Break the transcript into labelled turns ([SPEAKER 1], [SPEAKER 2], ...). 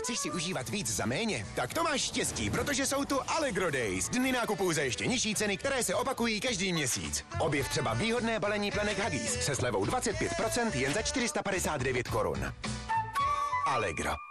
[SPEAKER 1] Chceš si užívat víc za méně? Tak to máš štěstí, protože jsou tu Allegro Days. Dny nákupů za ještě nižší ceny, které se opakují každý měsíc. Objev třeba výhodné balení plenek Huggies se slevou 25% jen za 459 korun. Allegro.